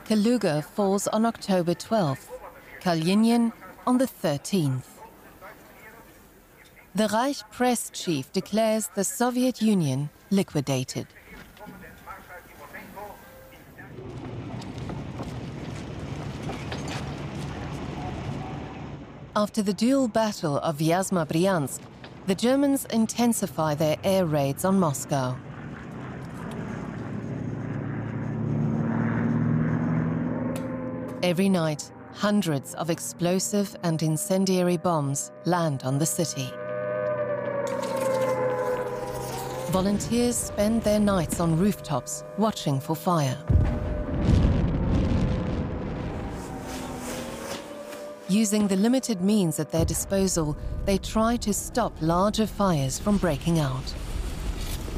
Kaluga falls on October 12th, Kalinin on the 13th. The Reich press chief declares the Soviet Union liquidated. After the dual battle of Vyazma-Bryansk, the Germans intensify their air raids on Moscow. Every night, hundreds of explosive and incendiary bombs land on the city. Volunteers spend their nights on rooftops watching for fire. Using the limited means at their disposal, they try to stop larger fires from breaking out.